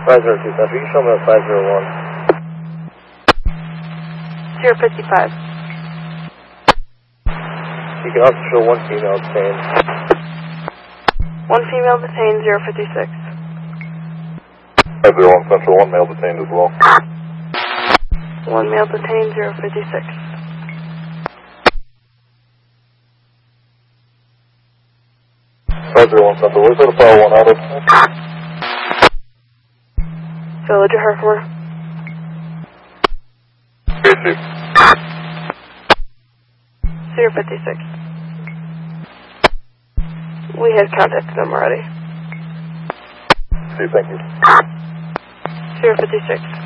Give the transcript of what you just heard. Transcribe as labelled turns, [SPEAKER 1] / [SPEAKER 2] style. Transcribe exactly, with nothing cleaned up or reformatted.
[SPEAKER 1] five zero two, Central. You can show me at five zero one.
[SPEAKER 2] zero fifty-five.
[SPEAKER 1] You can also show one female detained.
[SPEAKER 2] One female detained, zero fifty-six.
[SPEAKER 3] five zero one Central, one male detained as well.
[SPEAKER 2] One male detained, zero fifty-six.
[SPEAKER 3] five zero one Central, where's the file one out of?
[SPEAKER 2] Village of Herkimer.
[SPEAKER 3] Great, Chief.
[SPEAKER 2] zero fifty-six. We had contacted them already.
[SPEAKER 3] Chief, thank you.
[SPEAKER 2] zero fifty-six.